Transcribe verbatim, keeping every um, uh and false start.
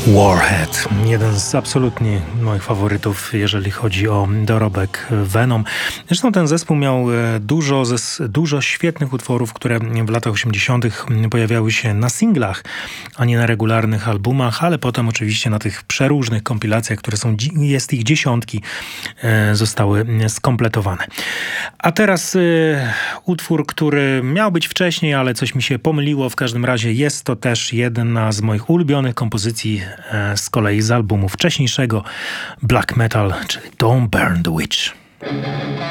Warhead. Jeden z absolutnie moich faworytów, jeżeli chodzi o dorobek Venom. Zresztą ten zespół miał dużo, dużo świetnych utworów, które w latach osiemdziesiątych pojawiały się na singlach, a nie na regularnych albumach, ale potem oczywiście na tych przeróżnych kompilacjach, które są, jest ich dziesiątki, zostały skompletowane. A teraz utwór, który miał być wcześniej, ale coś mi się pomyliło. W każdym razie jest to też jedna z moich ulubionych kompozycji z kolei z albumu wcześniejszego Black Metal, czyli Don't Burn the Witch.